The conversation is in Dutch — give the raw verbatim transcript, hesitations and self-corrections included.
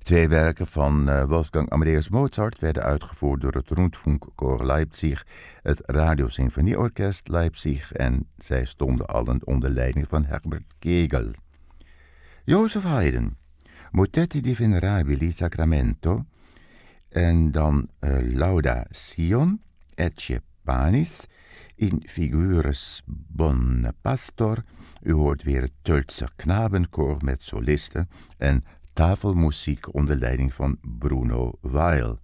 Twee werken van uh, Wolfgang Amadeus Mozart werden uitgevoerd door het Rundfunkchor Leipzig, het Radiosymfonieorkest Leipzig en zij stonden allen onder leiding van Herbert Kegel. Joseph Haydn, Motetti di Venerabili Sacramento en dan uh, Lauda Sion, Ecce Panis, in Figures Bonne Pastor. U hoort weer het Tultse knabenkoor met solisten en tafelmuziek onder leiding van Bruno Weil.